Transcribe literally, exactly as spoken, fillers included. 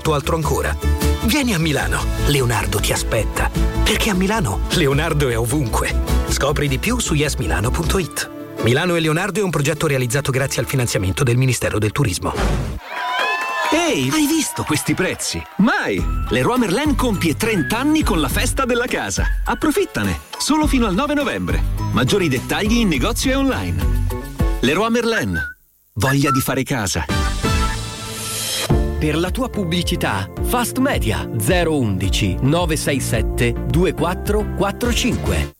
molto altro ancora. Vieni a Milano, Leonardo ti aspetta. Perché a Milano Leonardo è ovunque. Scopri di più su yes milano punto it. Milano e Leonardo è un progetto realizzato grazie al finanziamento del Ministero del Turismo. Ehi, hai visto questi prezzi? Mai! Leroy Merlin compie trenta anni con la festa della casa. Approfittane! Solo fino al nove novembre. Maggiori dettagli in negozio e online. Leroy Merlin. Voglia di fare casa. Per la tua pubblicità, Fast Media zero uno uno nove sei sette due quattro quattro cinque.